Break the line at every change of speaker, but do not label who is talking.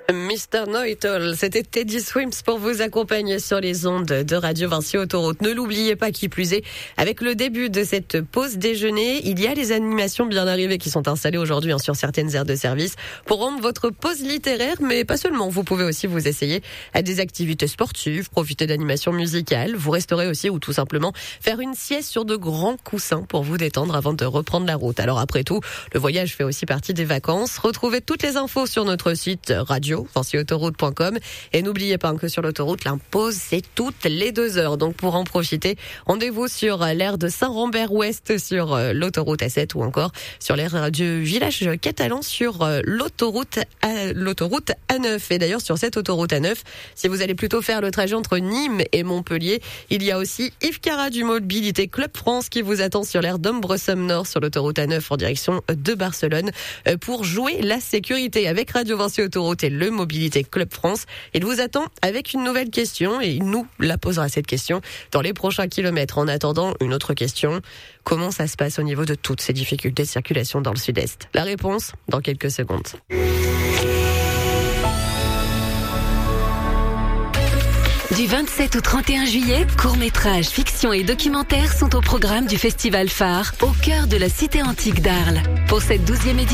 Mr. Know-it-all, c'était Teddy Swims pour vous accompagner sur les ondes de Radio Vinci Autoroute. Ne l'oubliez pas, qui plus est, avec le début de cette pause déjeuner, il y a les animations bien arrivées qui sont installées aujourd'hui sur certaines aires de service pour rendre votre pause littéraire, mais pas seulement. Vous pouvez aussi vous essayer à des activités sportives, profiter d'animations musicales. Vous resterez aussi ou tout simplement faire une sieste sur de grands coussins pour vous détendre avant de reprendre la route. Alors après tout, le voyage fait aussi partie des vacances. Retrouvez toutes les infos sur notre site radio-autoroute.com et n'oubliez pas que sur l'autoroute, la pause c'est toutes les 2 heures. Donc pour en profiter, rendez-vous sur l'aire de Saint-Rambert-Ouest sur l'autoroute A7 ou encore sur l'aire du village catalan sur l'autoroute A9. Et d'ailleurs sur cette autoroute A9, si vous allez plutôt faire le trajet entre Nîmes et Montpellier, il y a aussi Yves Cara du Mobilité Club France qui vous attend sur l'aire d'Ombressomme Nord sur l'autoroute A9 en direction de Barcelone pour jouer la sécurité avec Radio Vinci Autoroute et le Mobilité Club France. Il vous attend avec une nouvelle question et il nous la posera cette question dans les prochains kilomètres. En attendant, une autre question. Comment ça se passe au niveau de toutes ces difficultés de circulation dans le sud-est? La réponse dans quelques secondes.
Du 27 au 31 juillet, courts-métrages, fiction et documentaires sont au programme du Festival Phare, au cœur de la cité antique d'Arles. Pour cette 12e édition,